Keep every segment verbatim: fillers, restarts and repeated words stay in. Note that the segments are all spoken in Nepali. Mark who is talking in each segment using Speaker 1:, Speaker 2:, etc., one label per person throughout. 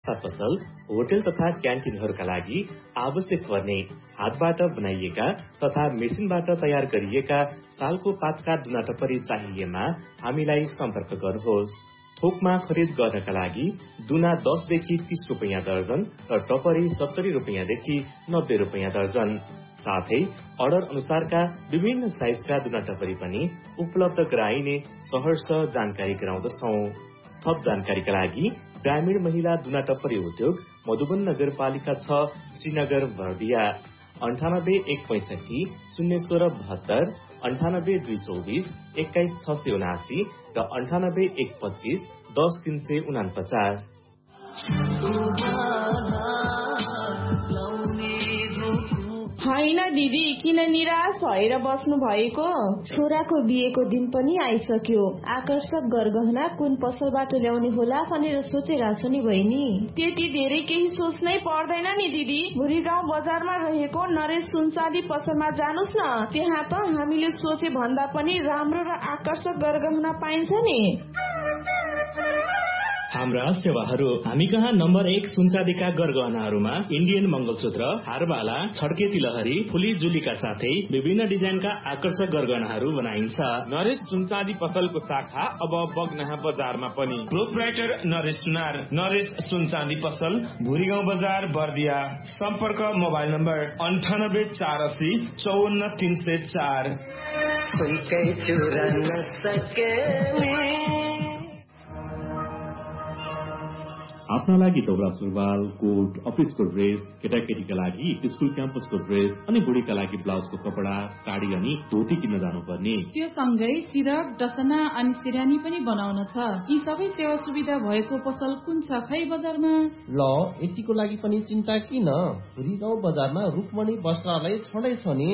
Speaker 1: पसल, होटल तथा क्यान्टिनहरूका लागि आवश्यक पर्ने हातबाट बनाइएका तथा मेसिनबाट तयार गरिएका सालको पातका दुना टपरी चाहिएमा हामीलाई सम्पर्क गर्नुहोस्। थोकमा खरिद गर्नका लागि दुना दसदेखि तीस रुपियाँ दर्जन र टपरी सत्तरी रुपियाँदेखि नब्बे रुपियाँ दर्जन। साथै अर्डर अनुसारका विभिन्न साइजका दुना टपरी पनि उपलब्ध गराइने सहर्ष जानकारी गराउँदछौ। थप जानकारीका लागि ग्रामीण महिला दुना टपरी उद्योग मधुबन नगरपालिका छ श्रीनगर बर्दिया अन्ठानब्बे एक पैंसठी शून्य सोह्र बहत्तर अन्ठानब्बे दुई चौबिस एक्काइस छ सय उनासी र अन्ठानब्बे एक पच्चीस दस तीन सय उनापचास।
Speaker 2: होइन दिदी, किन निराश भएर बस्नु भएको?
Speaker 3: छोराको बिहेको दिन पनि आइसक्यो। आकर्षक गरगहना कुन पसलबाट ल्याउने होला भनेर सोचिरहेछ नि बहिनी।
Speaker 2: त्यति धेरै केही सोच्नै पर्दैन नि दिदी। भुरी गाउँ बजारमा रहेको नरेश सुनचाँदी पसलमा जानुस् न, त्यहाँ त हामीले सोचे भन्दा पनि राम्रो र आकर्षक गरगहना पाइन्छ नि।
Speaker 1: हाम्रा सेवाहरू हामी कहाँ नम्बर एक सुनचाँदीका गरगहनाहरूमा इन्डियन मंगलसूत्र, हारबाला, छड्के तिलहरी, फुली जुलीका साथै विभिन्न डिजाइनका आकर्षक गरगहनाहरू बनाइन्छ।
Speaker 4: नरेश सुनचाँदी पसलको शाखा अब बगनहा बजारमा पनि। प्रोप्राइटर नरेश सुनार, नरेश सुनचाँदी पसल, भुरीगाउँ बजार बर्दिया। सम्पर्क मोबाइल नम्बर अन्ठानब्बे चार असी चौवन्न तीन सय चार।
Speaker 1: आफ्ना लागि दौरा सुरुवाल, कोट, अफिसको ड्रेस, केटाकेटीका लागि स्कुल क्याम्पसको ड्रेस अनि बुढीका लागि ब्लाउजको कपडा, साडी अनि धोती किन्न जानुपर्ने।
Speaker 5: त्यो सँगै सिरक, डसना अनि सिरानी पनि बनाउन छ। यी सबै सेवा सुविधा भएको पसल कुन छ खै बजारमा?
Speaker 6: ल, यतिको लागि पनि चिन्ता किन? भुरी गाउँ बजारमा रुक्मणी वस्त्रालय छँदै छ नि।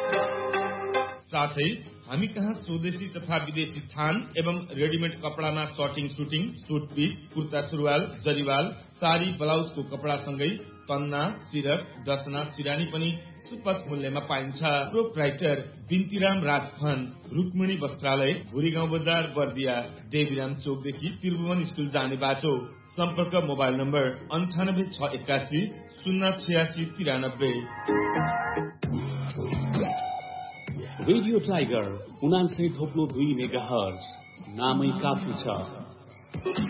Speaker 4: साथै हामी कहाँ स्वदेशी तथा विदेशी थान एवं readymade कपडामा shirting shooting, suit piece, kurta सुरुवाल, जरीवाल, साडी ब्लाउजको कपडा सँगै तन्ना, सिरक, डसना, सिरानी पनि सुपथ मूल्यमा पाइन्छ। प्रोप्राइटर बिन्तीराम राजखन, रुक्मणी वस्त्रालय, भुरीगाउँ बजार बर्दिया, देवीराम चोकदेखि त्रिभुवन स्कुल जाने बाटो। सम्पर्क मोबाइल नम्बर अन्ठानब्बे छ एकासी शून्य छयासी तिरानब्बे।
Speaker 7: रेडियो टाइगर उनान्सय थोप्लो दुई मेगा हर्ज नामै काफी छ।